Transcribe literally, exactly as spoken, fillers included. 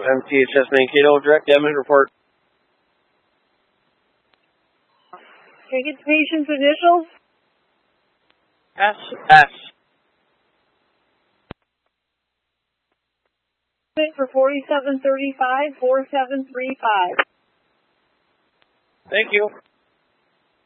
M T H S Mankato, direct damage report. Can I get the patient's initials? S S. For forty-seven thirty-five, four seven three five. Thank you.